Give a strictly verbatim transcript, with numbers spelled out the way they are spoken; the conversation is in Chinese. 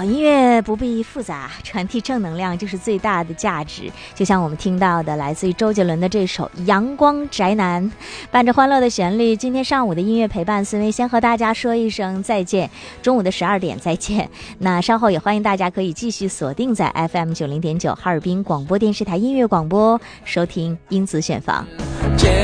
好音乐不必复杂，传递正能量就是最大的价值。就像我们听到的来自于周杰伦的这首《阳光宅男》，伴着欢乐的旋律，今天上午的音乐陪伴，孙薇先和大家说一声再见，中午的十二点再见。那稍后也欢迎大家可以继续锁定在 F M 九零点九哈尔滨广播电视台音乐广播，收听英子选房。